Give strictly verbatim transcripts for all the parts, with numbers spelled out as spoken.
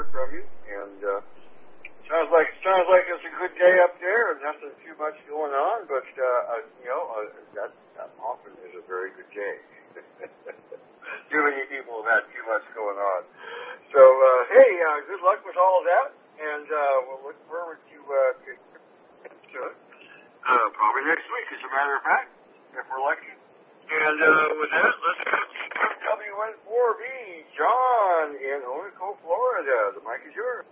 from you. And uh, sounds like sounds like it's a good day up there, and nothing too much going on. But uh, uh, you know, uh, that, that often is a very good day. Too many people have had too much going on. So uh, hey, uh, good luck with all of that, and uh, we'll look forward to uh, to uh, probably next week, as a matter of fact, if we're lucky. And uh, with that, let's go to W N four B, John in Oneco, Florida. The mic is yours.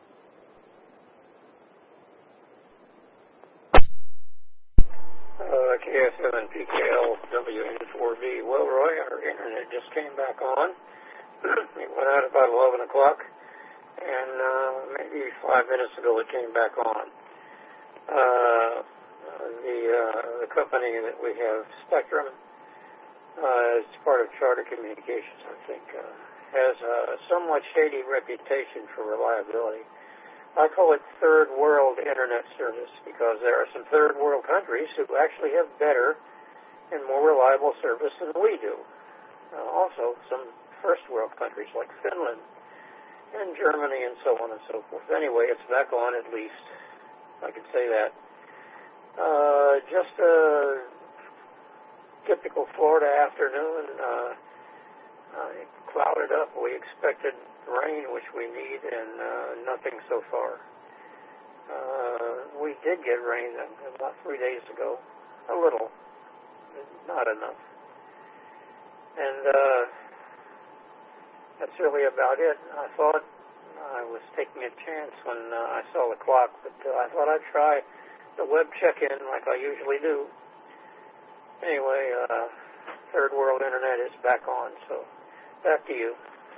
Uh, K S seven P K L W N four B. Well, Roy, our internet just came back on. It went out about eleven o'clock, and uh, maybe five minutes ago it came back on. Uh, the, uh, the company that we have, Spectrum, Uh, it's part of Charter Communications, I think, uh, has a somewhat shady reputation for reliability. I call it third world internet service because there are some third world countries who actually have better and more reliable service than we do. Uh, also, some first world countries like Finland and Germany and so on and so forth. Anyway, it's back on at least. I can say that. Uh, just a typical Florida afternoon, uh, uh, clouded up. We expected rain, which we need, and uh, nothing so far. Uh, we did get rain about three days ago, a little, not enough. And uh, that's really about it. I thought I was taking a chance when uh, I saw the clock, but uh, I thought I'd try the web check-in like I usually do. Anyway, uh, third world internet is back on, so back to you.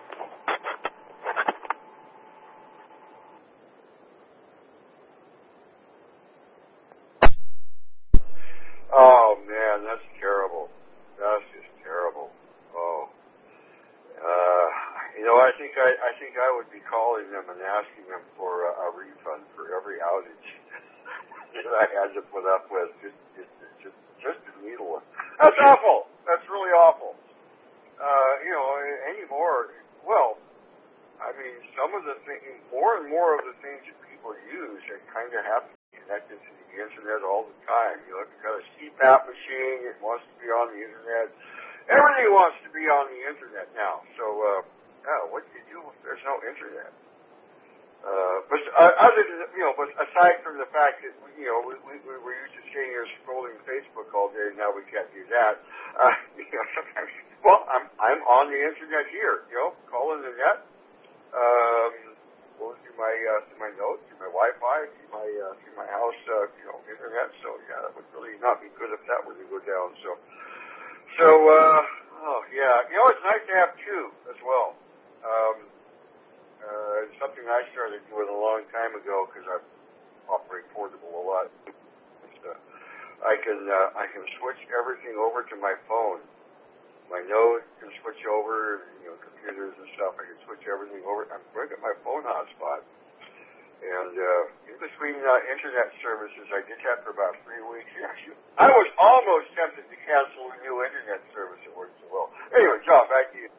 Oh man, that's terrible. That's just terrible. Oh, uh, you know, I think I, I think I would be calling them and asking them for a, a refund for every outage that I had to put up with. Just, just, just. Just a needle. That's awful. That's really awful. Uh, you know, anymore, well, I mean, some of the things, more and more of the things that people use, they kind of have to be connected to the internet all the time. You know, if you've got a C PAP machine, it wants to be on the internet. Everything wants to be on the internet now. So, uh, yeah, what do you do if there's no internet? Uh, but uh, other than, you know, but aside from the fact that, you know, we, we, we're used to sitting here scrolling Facebook all day, now we can't do that. Uh, you know, sometimes, well, I'm, I'm on the internet here, you know, calling the net, um, going through my, uh, through my notes, through my Wi-Fi, through my, uh, through my house, uh, you know, internet. So, yeah, that would really not be good if that were to go down. So, so, uh, oh, yeah, you know, it's nice to have two as well. Um, Uh, it's something I started doing a long time ago because I operate portable a lot. Uh, I can uh, I can switch everything over to my phone. My node can switch over, you know, computers and stuff. I can switch everything over. I'm going to get my phone hotspot. And uh, in between uh, internet services, I did that for about three weeks. Actually, I was almost tempted to cancel a new internet service that worked so well. Anyway, John, back to you.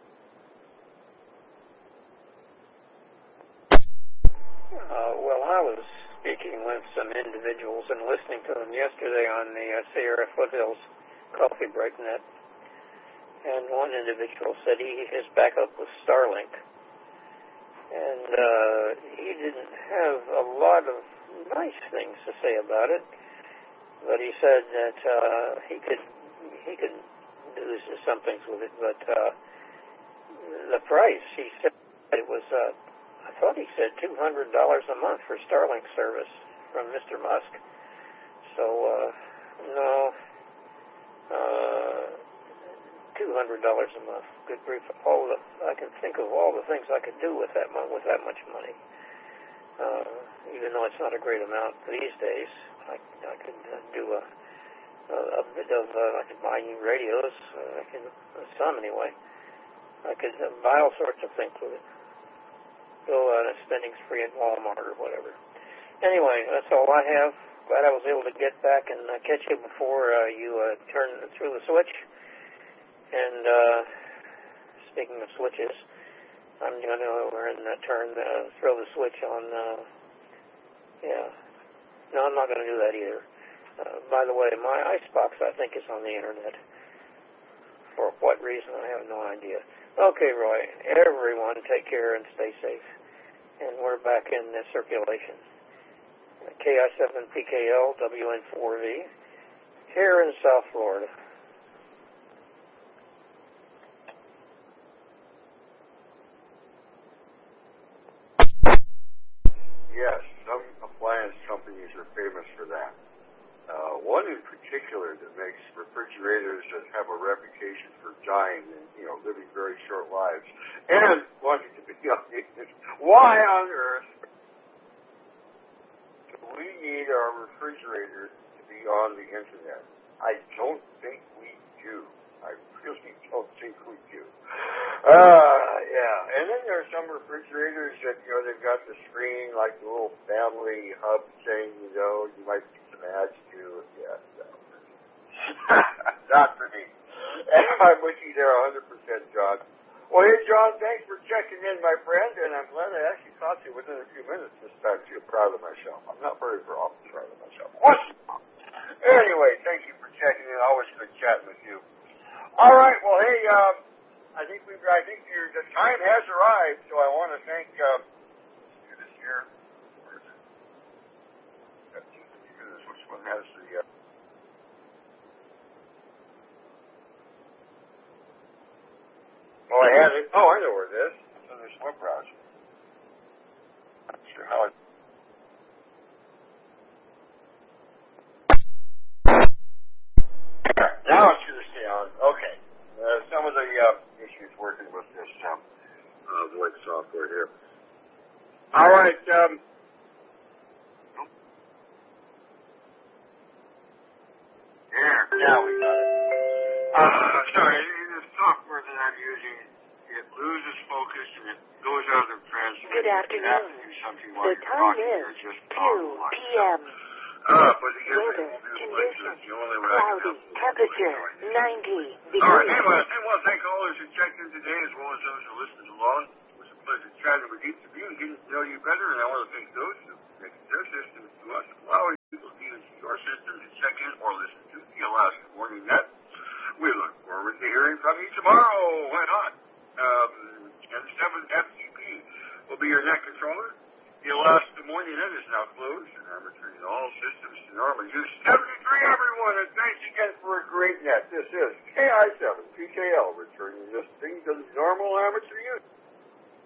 Uh, well, I was speaking with some individuals and listening to them yesterday on the uh, Sierra Foothills Coffee Break Net, and one individual said he is back up with Starlink, and uh, he didn't have a lot of nice things to say about it, but he said that uh, he could he could do some things with it, but uh, the price, he said it was. Uh, I thought he said two hundred dollars a month for Starlink service from Mister Musk. So, uh, no, uh, two hundred dollars a month. Good grief. All the, I can think of all the things I could do with that with that much money. Uh, even though it's not a great amount these days, I, I could uh, do a, a, a bit of, uh, I could buy new radios, uh, I could, uh, some anyway. I could uh, buy all sorts of things with it. Go on a spending spree at Walmart or whatever. Anyway, that's all I have. Glad I was able to get back and uh, catch you before uh, you uh, turn through the switch. And uh, speaking of switches, I'm going to learn to turn the, throw the switch on, uh, yeah. No, I'm not going to do that either. Uh, by the way, my Icebox, I think, is on the internet. For what reason, I have no idea. Okay, Roy, everyone take care and stay safe. And we're back in the circulation. K I seven P K L, W N four V, here in South Florida. Yes, some appliance companies are famous for that. Uh, one in particular that makes refrigerators that have a reputation for dying and, you know, living very short lives and wanting to be updated. Why on earth do we need our refrigerators to be on the internet? I don't think we do. I really don't think we do. Uh, yeah. And then there are some refrigerators that, you know, they've got the screen like the little family hub thing, you know, you might see some ads too. Yeah, no. Not for me. I'm with you there one hundred percent, John. Well, hey, John, thanks for checking in, my friend, and I'm glad I actually caught you within a few minutes this time. I feel proud of myself. I'm not very proud of myself. What? Anyway, thank you for checking in. Always good chatting with you. All right, well, hey, um, I think we've, I think your, the time has arrived, so I want to thank, um, let's do this here. Where is it? Let's do this. Which one has the, uh, oh, I had it. Oh, I know where it is. It's in this web browser. Not sure how it. Now it's going to stay on. Okay. Uh, some of the uh, issues working with this um, uh, VoIP software here. All right. Um, there. Now we got it. Uh, sorry. The software that I'm using, it loses focus and it goes out of the transmission. Good afternoon. The time is two p m Uh, but again, Weather, conditions, cloudy, temperature ninety degrees. All right, anyway, I want to thank all those who checked in today as well as those who listened along. It was a pleasure chatting with each of you and getting to know you better, and I want to thank those who connected their systems to us, allowing people to use your system to check in or listen to the Alaska Morning Net. We look forward to hearing from you tomorrow. Why not? Um, and seven F T P will be your net controller. The Alaska Morning Net is now closed, and I'm returning all systems to normal use. seventy-three, everyone, and thanks again for a great net. This is K I seven P K L, returning this thing to normal amateur use.